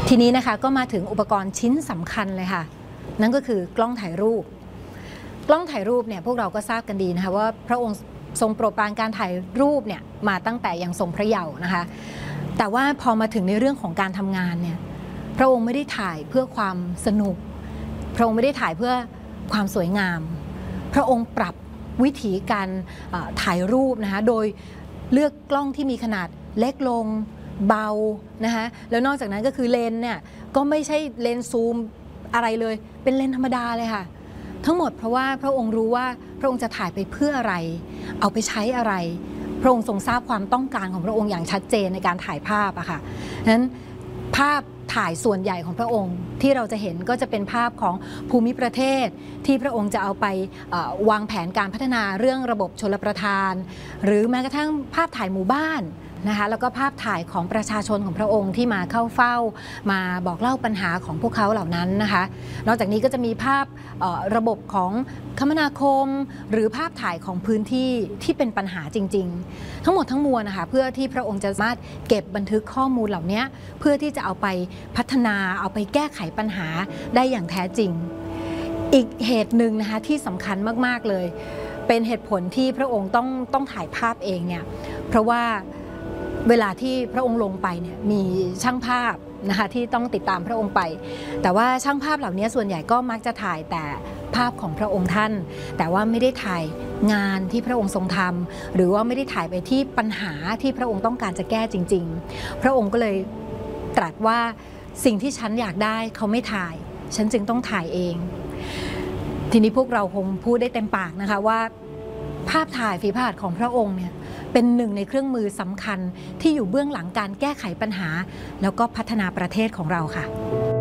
ทีนี้นะคะก็มาถึงอุปกรณ์ชิ้นสำคัญเลยค่ะนั่นก็คือกล้องถ่ายรูปกล้องถ่ายรูปเนี่ยพวกเราก็ทราบกันดีนะคะว่าพระองค์ทรงโปรดปรานการถ่ายรูปเนี่ยมาตั้งแต่ยังทรงพระเยาว์นะคะแต่ว่าพอมาถึงในเรื่องของการทำงานเนี่ยพระองค์ไม่ได้ถ่ายเพื่อความสนุกพระองค์ไม่ได้ถ่ายเพื่อความสวยงามพระองค์ปรับวิธีการถ่ายรูปนะคะโดยเลือกกล้องที่มีขนาดเล็กลงเบานะคะแล้วนอกจากนั้นก็คือเลนส์เนี่ยก็ไม่ใช่เลนส์ซูมอะไรเลยเป็นเลนส์ธรรมดาเลยค่ะทั้งหมดเพราะว่าพระองค์รู้ว่าพระองค์จะถ่ายไปเพื่ออะไรเอาไปใช้อะไรพระองค์ทรงทราบความต้องการของพระองค์อย่างชัดเจนในการถ่ายภาพอะค่ะนั้นภาพถ่ายส่วนใหญ่ของพระองค์ที่เราจะเห็นก็จะเป็นภาพของภูมิประเทศที่พระองค์จะเอาไปวางแผนการพัฒนาเรื่องระบบชลประทานหรือแม้กระทั่งภาพถ่ายหมู่บ้านนะคะแล้วก็ภาพถ่ายของประชาชนของพระองค์ที่มาเข้าเฝ้ามาบอกเล่าปัญหาของพวกเขาเหล่านั้นนะคะนอกจากนี้ก็จะมีภาพระบบของคมนาคมหรือภาพถ่ายของพื้นที่ที่เป็นปัญหาจริงๆทั้งหมดทั้งมวลนะคะเพื่อที่พระองค์จะสามารถเก็บบันทึกข้อมูลเหล่านี้เพื่อที่จะเอาไปพัฒนาเอาไปแก้ไขปัญหาได้อย่างแท้จริงอีกเหตุหนึ่งนะคะที่สำคัญมากๆเลยเป็นเหตุผลที่พระองค์ต้องถ่ายภาพเองเนี่ยเพราะว่าเวลาที่พระองค์ลงไปเนี่ยมีช่างภาพนะคะที่ต้องติดตามพระองค์ไปแต่ว่าช่างภาพเหล่านี้ส่วนใหญ่ก็มักจะถ่ายแต่ภาพของพระองค์ท่านแต่ว่าไม่ได้ถ่ายงานที่พระองค์ทรงทำหรือว่าไม่ได้ถ่ายไปที่ปัญหาที่พระองค์ต้องการจะแก้จริงๆพระองค์ก็เลยตรัสว่าสิ่งที่ฉันอยากได้เขาไม่ถ่ายฉันจึงต้องถ่ายเองทีนี้พวกเราคงพูดได้เต็มปากนะคะว่าภาพถ่ายฝีพระหัตถ์ของพระองค์เนี่ยเป็นหนึ่งในเครื่องมือสำคัญที่อยู่เบื้องหลังการแก้ไขปัญหาแล้วก็พัฒนาประเทศของเราค่ะ